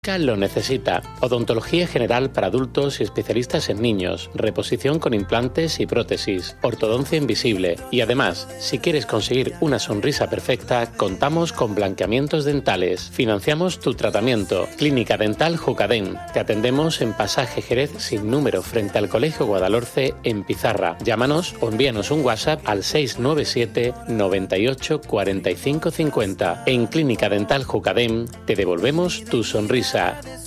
Lo necesita. Odontología general para adultos y especialistas en niños, reposición con implantes y prótesis, ortodoncia invisible y además, si quieres conseguir una sonrisa perfecta, contamos con blanqueamientos dentales. Financiamos tu tratamiento. Clínica Dental Jucadén. Te atendemos en Pasaje Jerez sin número frente al Colegio Guadalhorce en Pizarra. Llámanos o envíanos un WhatsApp al 697 98 45 50. En Clínica Dental Jucadén te devolvemos tu sonrisa.